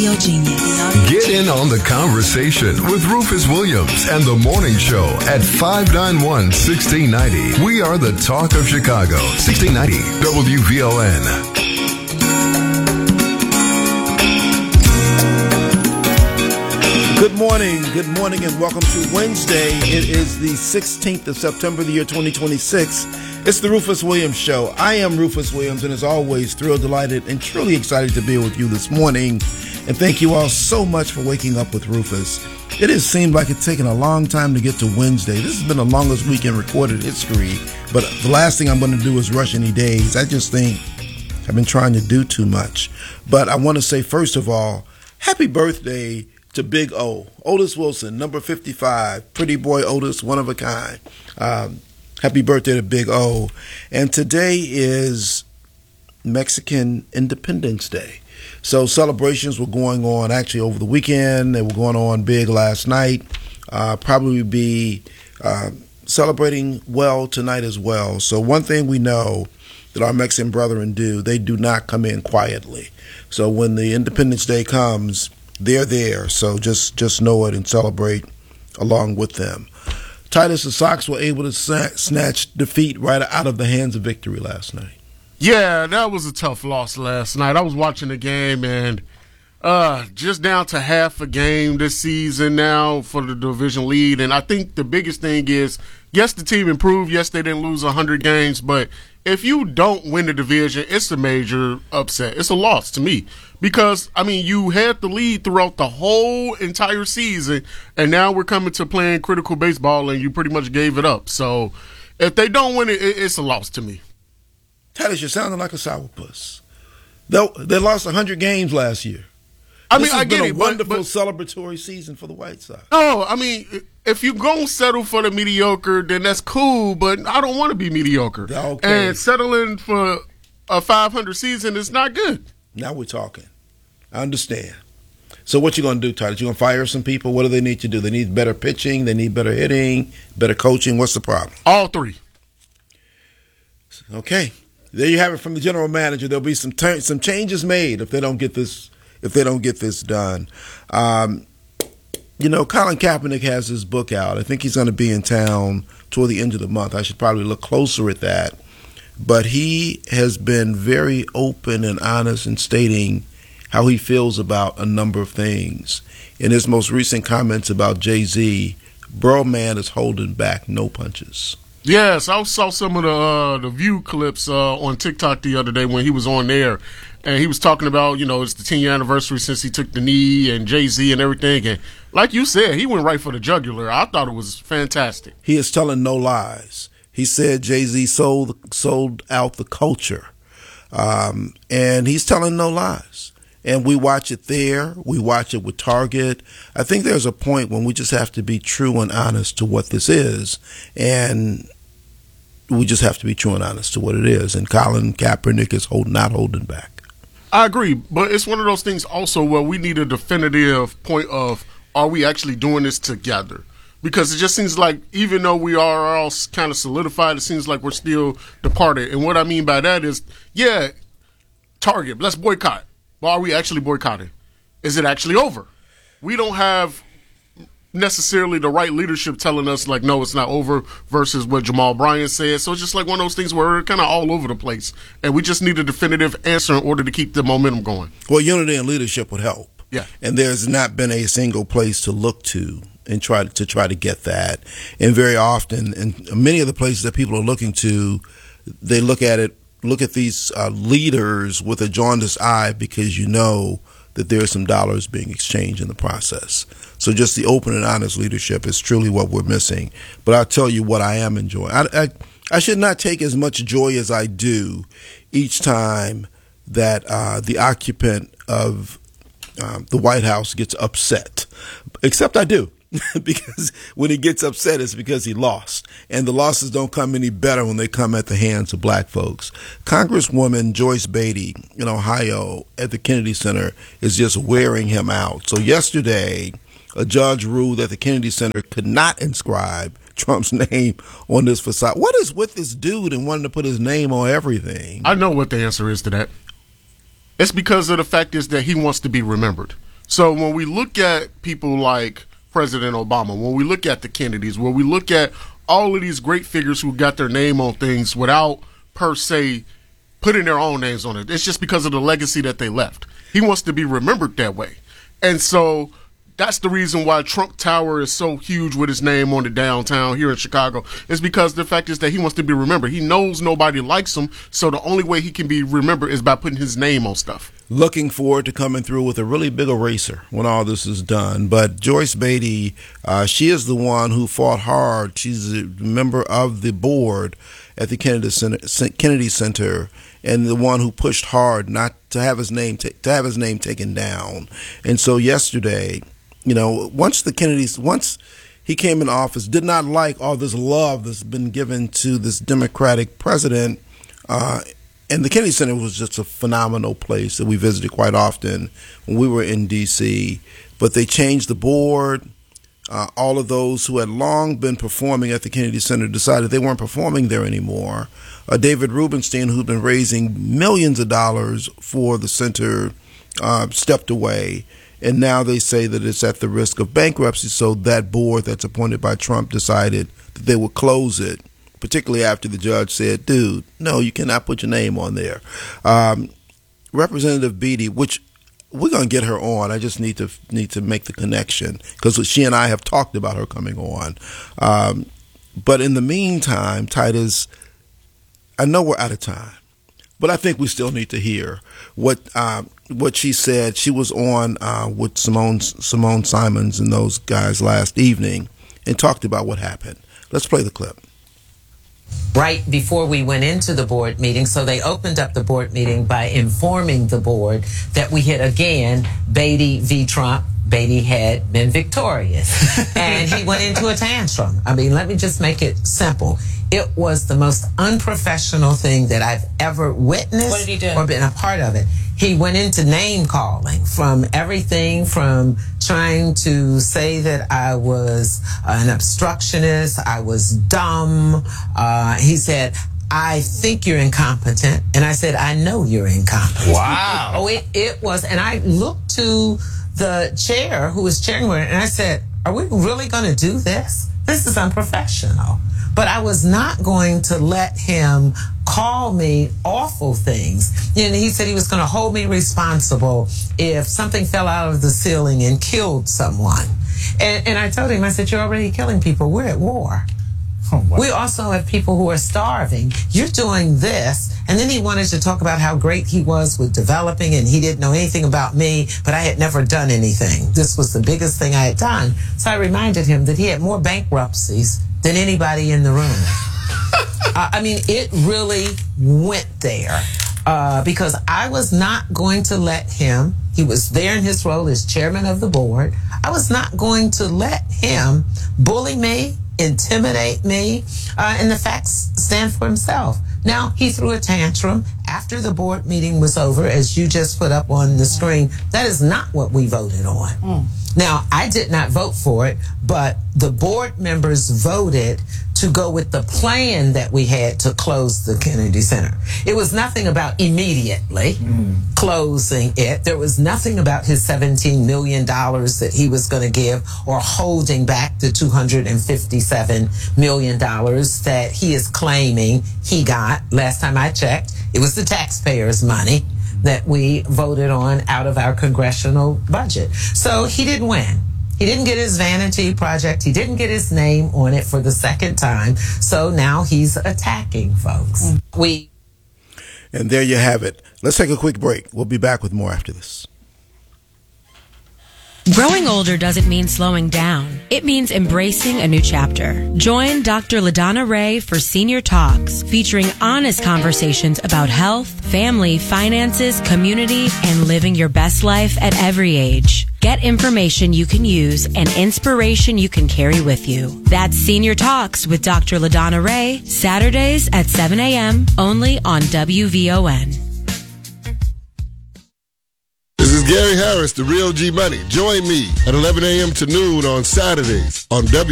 Your genius. Get in on the conversation with Rufus Williams and the Morning Show at 591-1690. We are the talk of Chicago. 1690 WVON. Good morning, and welcome to Wednesday. It is the 16th of September, the year 2026. It's the Rufus Williams Show. I am Rufus Williams, and as always, thrilled, delighted, and truly excited to be with you this morning. And thank you all so much for waking up with Rufus. It has seemed like it's taken a long time to get to Wednesday. This has been the longest week in recorded history, but the last thing I'm going to do is rush any days. I just think I've been trying to do too much. But I want to say, first of all, happy birthday to Big O. Otis Wilson, number 55. Pretty boy Otis, one of a kind. Happy birthday to Big O. And today is Mexican Independence Day. So celebrations were going on actually over the weekend. They were going on big last night. Probably be celebrating well tonight as well. So one thing we know that our Mexican brethren do, they do not come in quietly. So when the Independence Day comes, they're there. So just know it and celebrate along with them. Titus, the Sox were able to snatch defeat right out of the hands of victory last night. Yeah, that was a tough loss last night. I was watching the game, and just down to half a game this season now for the division lead. And I think the biggest thing is, yes, the team improved. Yes, they didn't lose 100 games. But if you don't win the division, it's a major upset. It's a loss to me because, I mean, you had the lead throughout the whole entire season, and now we're coming to playing critical baseball, and you pretty much gave it up. So if they don't win it, it's a loss to me. Titus, you're sounding like a sourpuss. They lost 100 games last year. I get it. This has been a wonderful celebratory season for the White Sox. No, I mean, if you're going to settle for the mediocre, then that's cool, but I don't want to be mediocre. Okay. And settling for a 500 season is not good. Now we're talking. I understand. So what you going to do, Titus? You going to fire some people? What do they need to do? They need better pitching. They need better hitting, better coaching. What's the problem? All three. Okay. There you have it from the general manager. There'll be some changes made if they don't get this done. Colin Kaepernick has his book out. I think he's going to be in town toward the end of the month. I should probably look closer at that. But he has been very open and honest in stating how he feels about a number of things. In his most recent comments about Jay-Z, bro man is holding back no punches. Yes, I saw some of the View clips on TikTok the other day when he was on there, and he was talking about, it's the 10-year anniversary since he took the knee and Jay-Z and everything. And like you said, he went right for the jugular. I thought it was fantastic. He is telling no lies. He said Jay-Z sold out the culture, and he's telling no lies. And we watch it there. We watch it with Target. I think there's a point when we just have to be true and honest to what this is. And we just have to be true and honest to what it is. And Colin Kaepernick is not holding back. I agree. But it's one of those things also where we need a definitive point of, are we actually doing this together? Because it just seems like even though we are all kind of solidified, it seems like we're still departed. And what I mean by that is, yeah, Target, let's boycott. Well, are we actually boycotting? Is it actually over? We don't have necessarily the right leadership telling us, like, no, it's not over, versus what Jamal Bryant said. So it's just like one of those things where we're kind of all over the place. And we just need a definitive answer in order to keep the momentum going. Well, unity and leadership would help. Yeah. And there's not been a single place to look to and try to get that. And very often, and many of the places that people are looking to, they look at these leaders with a jaundiced eye because you know that there are some dollars being exchanged in the process. So just the open and honest leadership is truly what we're missing. But I'll tell you what I am enjoying. I should not take as much joy as I do each time that the occupant of the White House gets upset. Except I do. Because when he gets upset, it's because he lost. And the losses don't come any better when they come at the hands of black folks. Congresswoman Joyce Beatty in Ohio at the Kennedy Center is just wearing him out. So yesterday, a judge ruled that the Kennedy Center could not inscribe Trump's name on this facade. What is with this dude and wanting to put his name on everything? I know what the answer is to that. It's because of the fact is that he wants to be remembered. So when we look at people like President Obama, when we look at the Kennedys, when we look at all of these great figures who got their name on things without per se putting their own names on it, it's just because of the legacy that they left. He wants to be remembered that way. And so that's the reason why Trump Tower is so huge with his name on it downtown here in Chicago. It's because the fact is that he wants to be remembered. He knows nobody likes him, so the only way he can be remembered is by putting his name on stuff. Looking forward to coming through with a really big eraser when all this is done. But Joyce Beatty, she is the one who fought hard. She's a member of the board at the Kennedy Center, and the one who pushed hard not to have his name taken down. And so yesterday, once he came in office, did not like all this love that's been given to this Democratic president. And the Kennedy Center was just a phenomenal place that we visited quite often when we were in D.C. But they changed the board. All of those who had long been performing at the Kennedy Center decided they weren't performing there anymore. David Rubenstein, who'd been raising millions of dollars for the center, stepped away. And now they say that it's at the risk of bankruptcy. So that board that's appointed by Trump decided that they would close it, particularly after the judge said, dude, no, you cannot put your name on there. Representative Beatty, which we're going to get her on. I just need to make the connection because she and I have talked about her coming on. But in the meantime, Titus, I know we're out of time, but I think we still need to hear what she said. She was on with Simone Simons and those guys last evening and talked about what happened. Let's play the clip. Right before we went into the board meeting, so they opened up the board meeting by informing the board that we had again Beatty v. Trump. Beatty had been victorious, and he went into a tantrum. I mean, let me just make it simple. It was the most unprofessional thing that I've ever witnessed. What did he do? Or been a part of it. He went into name calling, from everything from trying to say that I was an obstructionist, I was dumb. He said, I think you're incompetent. And I said, I know you're incompetent. Wow. Oh, it was. And I looked to the chair who was chairing it, and I said, are we really going to do this? This is unprofessional. But I was not going to let him call me awful things. And he said he was going to hold me responsible if something fell out of the ceiling and killed someone. And I told him, I said, you're already killing people. We're at war. Oh, wow. We also have people who are starving. You're doing this. And then he wanted to talk about how great he was with developing, and he didn't know anything about me, but I had never done anything. This was the biggest thing I had done. So I reminded him that he had more bankruptcies than anybody in the room. I mean, it really went there because I was not going to let him, he was there in his role as chairman of the board, I was not going to let him bully me, intimidate me, and the facts stand for himself. Now, he threw a tantrum after the board meeting was over, as you just put up on the screen. That is not what we voted on. Now, I did not vote for it, but the board members voted to go with the plan that we had to close the Kennedy Center. It was nothing about immediately closing it. There was nothing about his $17 million that he was going to give or holding back the $257 million that he is claiming he got. Last time I checked, it was the taxpayers' money that we voted on out of our congressional budget. So he didn't win. He didn't get his vanity project. He didn't get his name on it for the second time. So now he's attacking folks. And there you have it. Let's take a quick break. We'll be back with more after this. Growing older doesn't mean slowing down. It means embracing a new chapter. Join Dr. LaDonna Ray for Senior Talks, featuring honest conversations about health, family, finances, community, and living your best life at every age. Get information you can use and inspiration you can carry with you. That's Senior Talks with Dr. LaDonna Ray, Saturdays at 7 a.m., only on WVON. This is Gary Harris, the Real G Money. Join me at 11 a.m. to noon on Saturdays on